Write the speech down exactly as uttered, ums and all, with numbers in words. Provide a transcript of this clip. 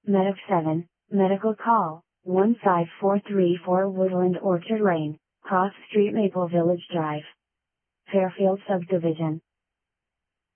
Medic seven, medical call, one five four three four Woodland Orchard Lane, Cross Street Maple Village Drive. Fairfield Subdivision.